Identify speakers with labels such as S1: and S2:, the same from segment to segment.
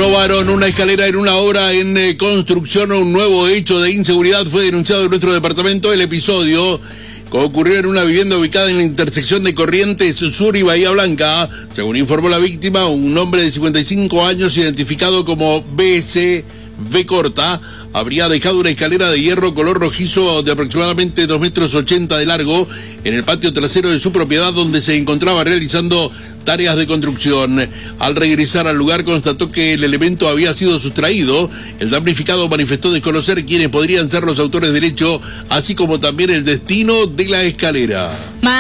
S1: Robaron una escalera en una obra en construcción. Un nuevo hecho de inseguridad fue denunciado en nuestro departamento. El episodio ocurrió en una vivienda ubicada en la intersección de Corrientes Sur y Bahía Blanca. Según informó la víctima, un hombre de 55 años identificado como BC V corta habría dejado una escalera de hierro color rojizo de aproximadamente 2,80 metros de largo en el patio trasero de su propiedad, donde se encontraba realizando tareas de construcción. Al regresar al lugar constató que el elemento había sido sustraído. El damnificado manifestó desconocer quiénes podrían ser los autores del hecho, así como también el destino de la escalera.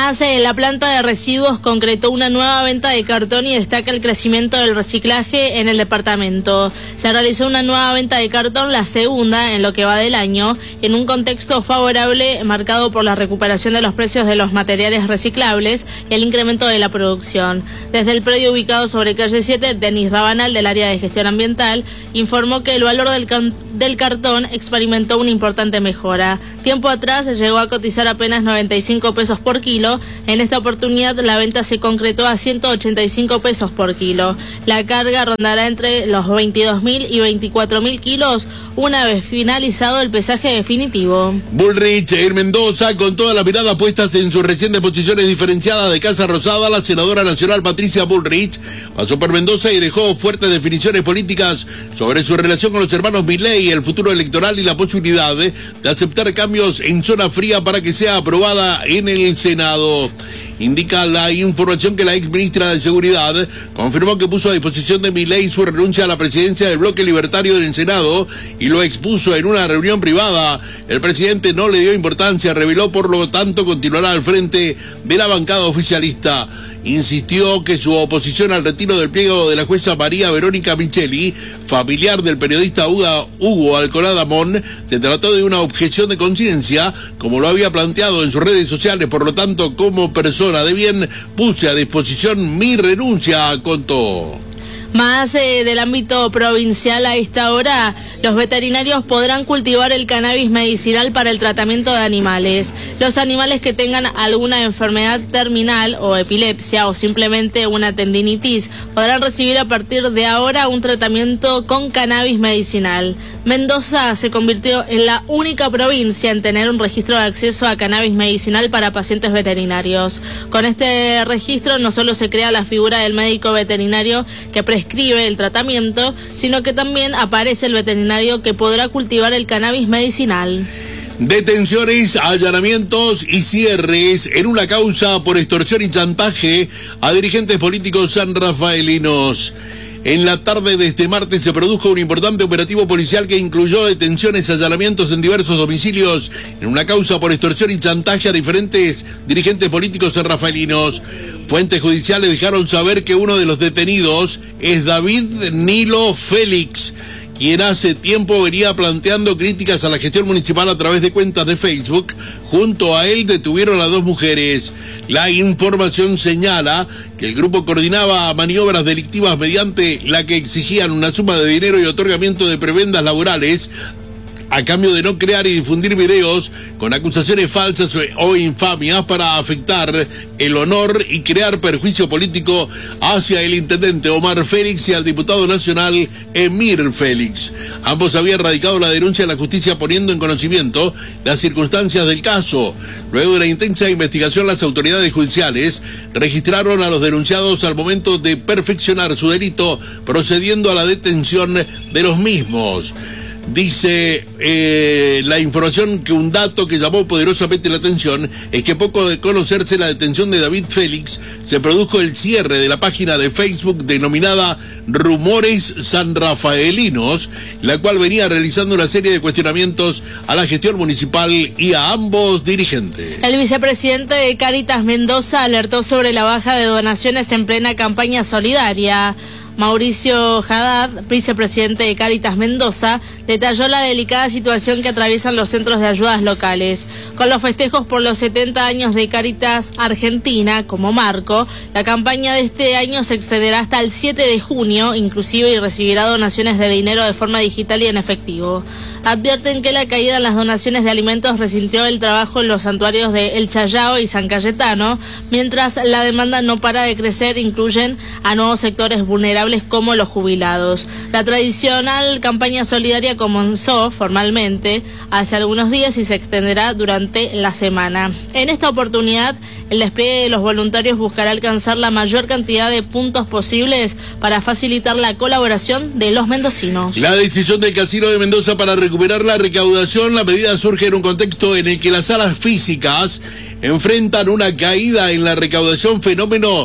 S2: La planta de residuos concretó una nueva venta de cartón y destaca el crecimiento del reciclaje en el departamento. Se realizó una nueva venta de cartón, la segunda en lo que va del año, en un contexto favorable marcado por la recuperación de los precios de los materiales reciclables y el incremento de la producción. Desde el predio ubicado sobre calle 7, Denis Rabanal, del área de gestión ambiental, informó que el valor del cartón experimentó una importante mejora. Tiempo atrás se llegó a cotizar apenas 95 pesos por kilo. En esta oportunidad la venta se concretó a 185 pesos por kilo. La carga rondará entre los 22.000 y 24.000 kilos una vez finalizado el pesaje definitivo.
S1: Bullrich en Mendoza, con todas las miradas puestas en sus recientes posiciones diferenciadas de Casa Rosada, la senadora nacional Patricia Bullrich pasó por Mendoza y dejó fuertes definiciones políticas sobre su relación con los hermanos Milei, el futuro electoral y la posibilidad de aceptar cambios en zona fría para que sea aprobada en el Senado. Indica la información que la ex ministra de Seguridad confirmó que puso a disposición de Milei su renuncia a la presidencia del bloque libertario del Senado y lo expuso en una reunión privada. El presidente no le dio importancia, reveló, por lo tanto continuará al frente de la bancada oficialista. Insistió que su oposición al retiro del pliego de la jueza María Verónica Micheli, familiar del periodista Hugo Alcolada Mon, se trató de una objeción de conciencia, como lo había planteado en sus redes sociales. Por lo tanto, como persona de bien, puse a disposición mi renuncia, contó.
S2: Del ámbito provincial, a esta hora, los veterinarios podrán cultivar el cannabis medicinal para el tratamiento de animales. Los animales que tengan alguna enfermedad terminal o epilepsia o simplemente una tendinitis podrán recibir a partir de ahora un tratamiento con cannabis medicinal. Mendoza se convirtió en la única provincia en tener un registro de acceso a cannabis medicinal para pacientes veterinarios. Con este registro no solo se crea la figura del médico veterinario que prescribe el tratamiento, sino que también aparece el veterinario que podrá cultivar el cannabis medicinal.
S1: Detenciones, allanamientos y cierres en una causa por extorsión y chantaje a dirigentes políticos sanrafaelinos. En la tarde de este martes se produjo un importante operativo policial que incluyó detenciones y allanamientos en diversos domicilios en una causa por extorsión y chantaje a diferentes dirigentes políticos sanrafaelinos. Fuentes judiciales dejaron saber que uno de los detenidos es David Nilo Félix, quien hace tiempo venía planteando críticas a la gestión municipal a través de cuentas de Facebook. Junto a él detuvieron a 2 mujeres. La información señala que el grupo coordinaba maniobras delictivas mediante la que exigían una suma de dinero y otorgamiento de prebendas laborales a cambio de no crear y difundir videos con acusaciones falsas o infamias para afectar el honor y crear perjuicio político hacia el intendente Omar Félix y al diputado nacional Emir Félix. Ambos habían radicado la denuncia en la justicia poniendo en conocimiento las circunstancias del caso. Luego de la intensa investigación, las autoridades judiciales registraron a los denunciados al momento de perfeccionar su delito, procediendo a la detención de los mismos. Dice la información que un dato que llamó poderosamente la atención es que poco de conocerse la detención de David Félix, se produjo el cierre de la página de Facebook denominada Rumores Sanrafaelinos, la cual venía realizando una serie de cuestionamientos a la gestión municipal y a ambos dirigentes.
S2: El vicepresidente de Cáritas Mendoza alertó sobre la baja de donaciones en plena campaña solidaria. Mauricio Haddad, vicepresidente de Cáritas Mendoza, detalló la delicada situación que atraviesan los centros de ayudas locales. Con los festejos por los 70 años de Cáritas Argentina como marco, la campaña de este año se extenderá hasta el 7 de junio, inclusive, y recibirá donaciones de dinero de forma digital y en efectivo. advierten que la caída en las donaciones de alimentos resintió el trabajo en los santuarios de El Chayao y San Cayetano, mientras la demanda no para de crecer, incluyen a nuevos sectores vulnerables como los jubilados. La tradicional campaña solidaria comenzó formalmente hace algunos días y se extenderá durante la semana. En esta oportunidad, el despliegue de los voluntarios buscará alcanzar la mayor cantidad de puntos posibles para facilitar la colaboración de los mendocinos.
S1: La decisión del Casino de Mendoza para recuperar la recaudación, la medida surge en un contexto en el que las salas físicas enfrentan una caída en la recaudación, fenómeno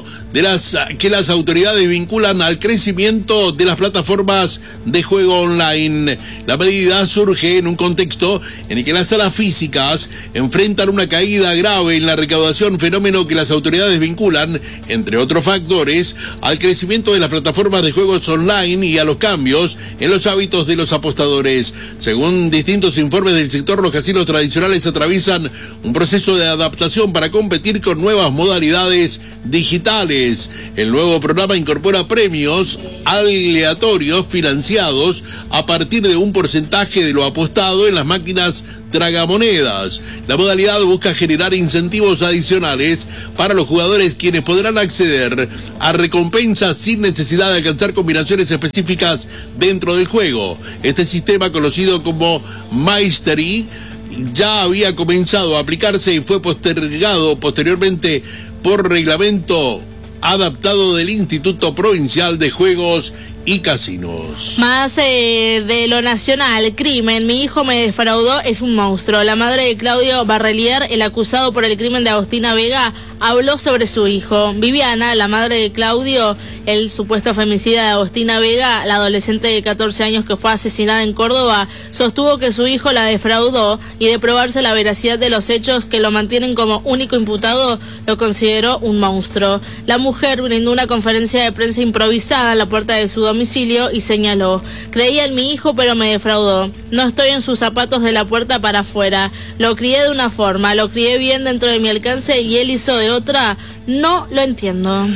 S1: que las autoridades vinculan al crecimiento de las plataformas de juego online. La medida surge en un contexto en el que las salas físicas enfrentan una caída grave en la recaudación, fenómeno que las autoridades vinculan, entre otros factores, al crecimiento de las plataformas de juegos online y a los cambios en los hábitos de los apostadores. Según distintos informes del sector, los casinos tradicionales atraviesan un proceso de adaptación para competir con nuevas modalidades digitales. El nuevo programa incorpora premios aleatorios financiados a partir de un porcentaje de lo apostado en las máquinas tragamonedas. La modalidad busca generar incentivos adicionales para los jugadores, quienes podrán acceder a recompensas sin necesidad de alcanzar combinaciones específicas dentro del juego. Este sistema, conocido como Mastery, ya había comenzado a aplicarse y fue postergado posteriormente por reglamento adaptado del Instituto Provincial de Juegos y Casinos.
S2: Más de lo nacional, crimen. Mi hijo me defraudó, es un monstruo. La madre de Claudio Barrelier, el acusado por el crimen de Agostina Vega, habló sobre su hijo. Viviana, la madre de Claudio, el supuesto femicida de Agostina Vega, la adolescente de 14 años que fue asesinada en Córdoba, sostuvo que su hijo la defraudó y, de probarse la veracidad de los hechos que lo mantienen como único imputado, lo consideró un monstruo. La mujer brindó una conferencia de prensa improvisada en la puerta de su domicilio y señaló: creía en mi hijo pero me defraudó. No estoy en sus zapatos de la puerta para afuera. Lo crié de una forma, lo crié bien dentro de mi alcance y él hizo de otra. No lo entiendo.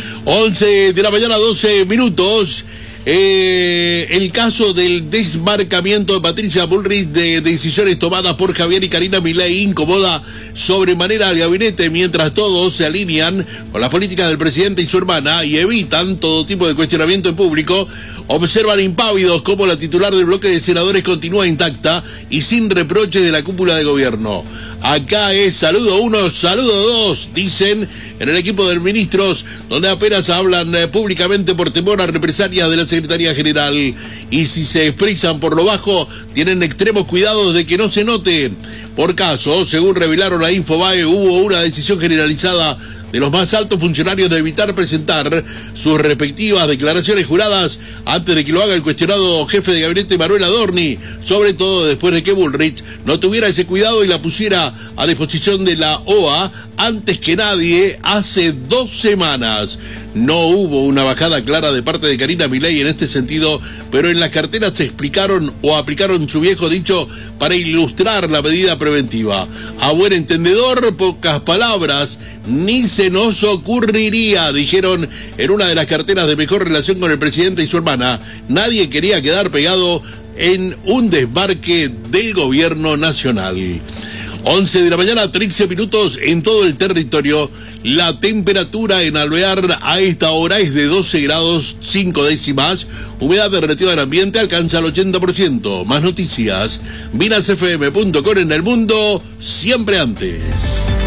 S1: 11 de la mañana, 12 minutos. El caso del desmarcamiento de Patricia Bullrich, de decisiones tomadas por Javier y Karina Milei, incomoda sobremanera al gabinete, mientras todos se alinean con las políticas del presidente y su hermana y evitan todo tipo de cuestionamiento en público. Observan impávidos cómo la titular del bloque de senadores continúa intacta y sin reproches de la cúpula de gobierno. Acá es saludo 1, saludo 2, dicen en el equipo de ministros, donde apenas hablan públicamente por temor a represalias de la Secretaría General. Y si se expresan por lo bajo, tienen extremos cuidados de que no se note. Por caso, según revelaron a Infobae, hubo una decisión generalizada de los más altos funcionarios de evitar presentar sus respectivas declaraciones juradas antes de que lo haga el cuestionado jefe de gabinete Manuel Adorni, sobre todo después de que Bullrich no tuviera ese cuidado y la pusiera a disposición de la OA antes que nadie hace 2 semanas. No hubo una bajada clara de parte de Karina Milei en este sentido, pero en las carteras se explicaron o aplicaron su viejo dicho para ilustrar la medida preventiva. A buen entendedor, pocas palabras, ni se nos ocurriría, dijeron en una de las carteras de mejor relación con el presidente y su hermana. Nadie quería quedar pegado en un desmarque del gobierno nacional. 11 de la mañana, 13 minutos en todo el territorio. La temperatura en Alvear a esta hora es de 12 grados 5 décimas. Humedad relativa del ambiente alcanza el 80%. Más noticias, vinasfm.com. En el mundo, siempre antes.